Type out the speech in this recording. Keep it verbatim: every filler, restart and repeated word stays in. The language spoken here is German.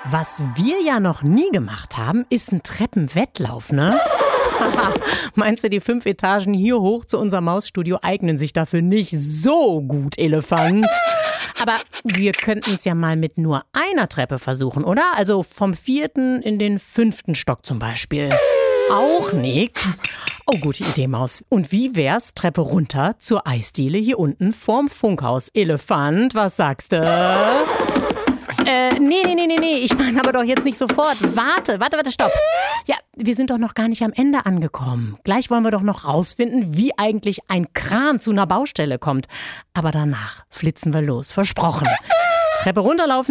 Was wir ja noch nie gemacht haben, ist ein Treppenwettlauf, ne? Meinst du, die fünf Etagen hier hoch zu unserem Mausstudio eignen sich dafür nicht so gut, Elefant? Aber wir könnten es ja mal mit nur einer Treppe versuchen, oder? Also vom vierten in den fünften Stock zum Beispiel. Auch nix? Oh, gute Idee, Maus. Und wie wär's, Treppe runter zur Eisdiele hier unten vorm Funkhaus? Elefant, was sagst du? Äh, nee, nee, nee, nee, nee, ich meine aber doch jetzt nicht sofort. Warte, warte, warte, stopp. Ja, wir sind doch noch gar nicht am Ende angekommen. Gleich wollen wir doch noch rausfinden, wie eigentlich ein Kran zu einer Baustelle kommt. Aber danach flitzen wir los, versprochen. Treppe runterlaufen